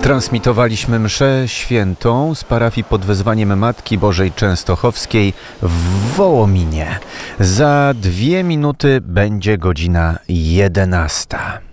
Transmitowaliśmy mszę świętą z parafii pod wezwaniem Matki Bożej Częstochowskiej w Wołominie. Za 2 minuty będzie godzina 11.